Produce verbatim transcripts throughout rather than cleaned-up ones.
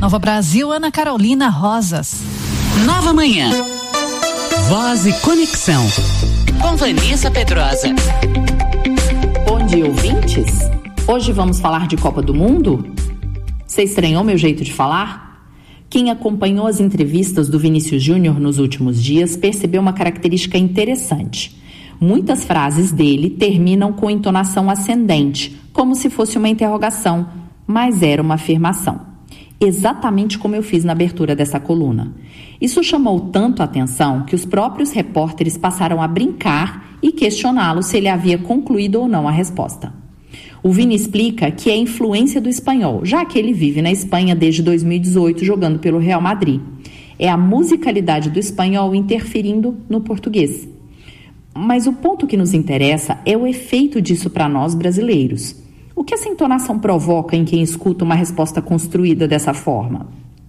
Nova Brasil, Ana Carolina Rosas. Nova Manhã. Voz e Conexão. Com Vanessa Pedrosa. Bom dia, ouvintes. Hoje vamos falar de Copa do Mundo? Você estranhou meu jeito de falar? Quem acompanhou as entrevistas do Vinícius Júnior nos últimos dias percebeu uma característica interessante. Muitas frases dele terminam com entonação ascendente, como se fosse uma interrogação, mas era uma afirmação. Exatamente como eu fiz na abertura dessa coluna. Isso chamou tanto a atenção que os próprios repórteres passaram a brincar e questioná-lo se ele havia concluído ou não a resposta. O Vini explica que é influência do espanhol, já que ele vive na Espanha desde dois mil e dezoito jogando pelo Real Madrid. É a musicalidade do espanhol interferindo no português. Mas o ponto que nos interessa é o efeito disso para nós brasileiros. O que essa entonação provoca em quem escuta uma resposta construída dessa forma?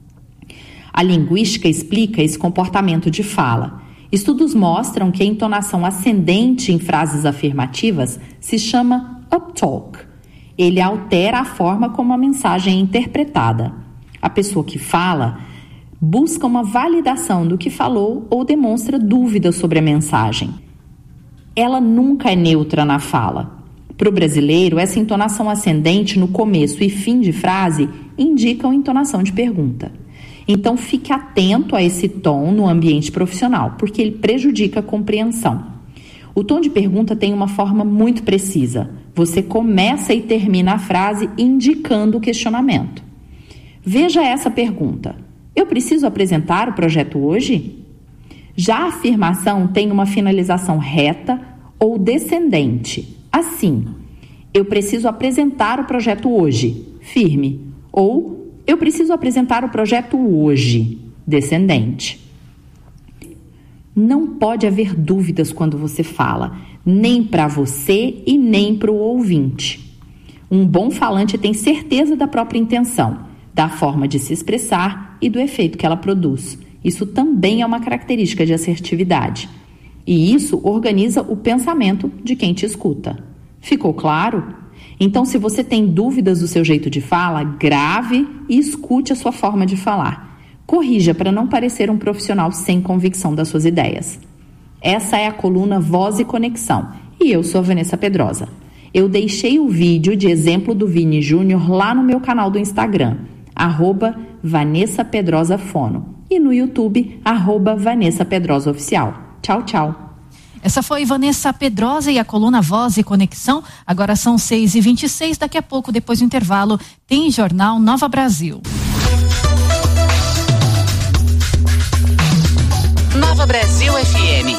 A linguística explica esse comportamento de fala. Estudos mostram que a entonação ascendente em frases afirmativas se chama uptalk. Ele altera a forma como a mensagem é interpretada. A pessoa que fala busca uma validação do que falou ou demonstra dúvidas sobre a mensagem. Ela nunca é neutra na fala. Para o brasileiro, essa entonação ascendente no começo e fim de frase indicam entonação de pergunta. Então, fique atento a esse tom no ambiente profissional, porque ele prejudica a compreensão. O tom de pergunta tem uma forma muito precisa. Você começa e termina a frase indicando o questionamento. Veja essa pergunta. Eu preciso apresentar o projeto hoje? Já a afirmação tem uma finalização reta ou descendente. Assim, eu preciso apresentar o projeto hoje, firme. Ou, eu preciso apresentar o projeto hoje, descendente. Não pode haver dúvidas quando você fala, nem para você e nem para o ouvinte. Um bom falante tem certeza da própria intenção, da forma de se expressar e do efeito que ela produz. Isso também é uma característica de assertividade. E isso organiza o pensamento de quem te escuta. Ficou claro? Então, se você tem dúvidas do seu jeito de fala, grave e escute a sua forma de falar. Corrija para não parecer um profissional sem convicção das suas ideias. Essa é a coluna Voz e Conexão. E eu sou a Vanessa Pedrosa. Eu deixei o vídeo de exemplo do Vini Júnior lá no meu canal do Instagram, arroba Vanessa Pedrosa Fono. E no YouTube, arroba Vanessa Pedrosa Oficial. Tchau, tchau. Essa foi Vanessa Pedrosa e a coluna Voz e Conexão. Agora são seis e vinte e seis. Daqui a pouco, depois do intervalo, tem Jornal Nova Brasil. Nova Brasil F M.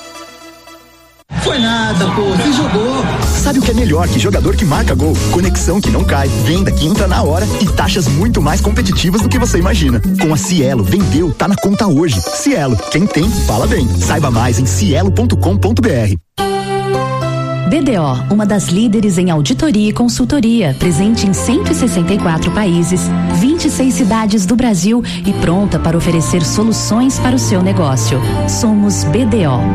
Foi nada, pô, você jogou. Sabe o que é melhor que jogador que marca gol? Conexão que não cai, venda que entra na hora e taxas muito mais competitivas do que você imagina. Com a Cielo, vendeu, tá na conta hoje. Cielo, quem tem, fala bem. Saiba mais em cielo ponto com ponto b r. B D O, uma das líderes em auditoria e consultoria, presente em cento e sessenta e quatro países, vinte e seis cidades do Brasil e pronta para oferecer soluções para o seu negócio. Somos B D O.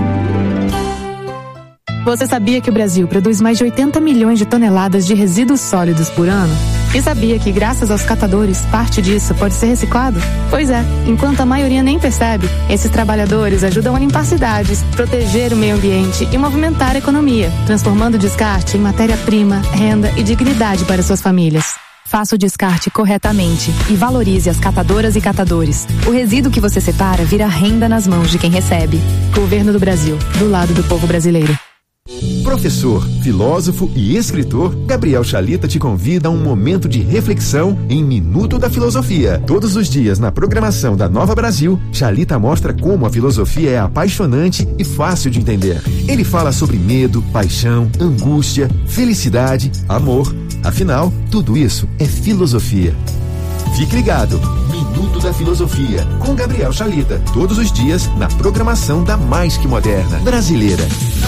Você sabia que o Brasil produz mais de oitenta milhões de toneladas de resíduos sólidos por ano? E sabia que, graças aos catadores, parte disso pode ser reciclado? Pois é, enquanto a maioria nem percebe, esses trabalhadores ajudam a limpar cidades, proteger o meio ambiente e movimentar a economia, transformando o descarte em matéria-prima, renda e dignidade para suas famílias. Faça o descarte corretamente e valorize as catadoras e catadores. O resíduo que você separa vira renda nas mãos de quem recebe. Governo do Brasil, do lado do povo brasileiro. Professor, filósofo e escritor, Gabriel Chalita te convida a um momento de reflexão em Minuto da Filosofia. Todos os dias na programação da Nova Brasil, Chalita mostra como a filosofia é apaixonante e fácil de entender. Ele fala sobre medo, paixão, angústia, felicidade, amor. Afinal, tudo isso é filosofia. Fique ligado, Minuto da Filosofia, com Gabriel Chalita, todos os dias na programação da mais que moderna brasileira.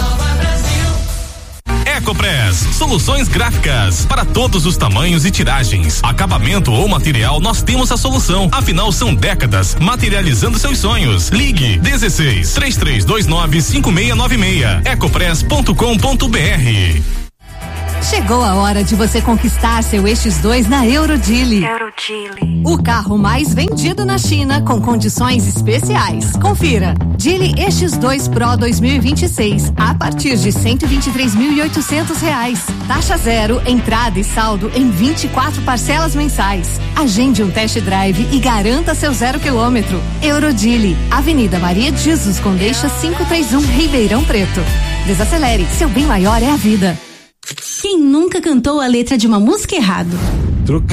Ecopress, soluções gráficas para todos os tamanhos e tiragens. Acabamento ou material, nós temos a solução. Afinal, são décadas materializando seus sonhos. Ligue dezesseis, três três dois nove, cinco seis nove seis. ecopress ponto com ponto b r. Chegou a hora de você conquistar seu E X dois na Eurodile. Eurodile. O carro mais vendido na China com condições especiais. Confira. Geely E X dois Pro dois mil e vinte e seis a partir de cento e vinte e três mil e oitocentos reais. Taxa zero, entrada e saldo em vinte e quatro parcelas mensais. Agende um test drive e garanta seu zero quilômetro. Eurodile, Avenida Maria de Jesus Condeixa quinhentos e trinta e um, Ribeirão Preto. Desacelere, seu bem maior é a vida. Quem nunca cantou a letra de uma música errado? Trocar